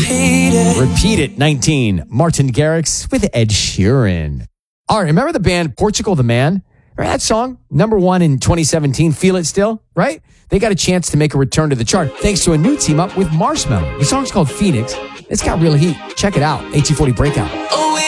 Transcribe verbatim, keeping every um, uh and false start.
repeat it. Repeat It, nineteen. Martin Garrix with Ed Sheeran. All right, remember the band Portugal the Man? Remember that song? Number one in twenty seventeen. Feel It Still, right? They got a chance to make a return to the chart thanks to a new team up with Marshmello. The song's called Phoenix. It's got real heat. Check it out. A T forty Breakout. Oh,